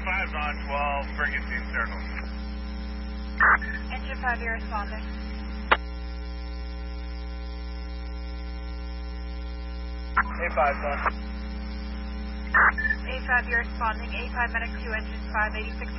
5's on 12, Brigantine Circle. Engine 5, you're responding. A5's on. A5, you're responding. A5 medic 2, engine 5, 86.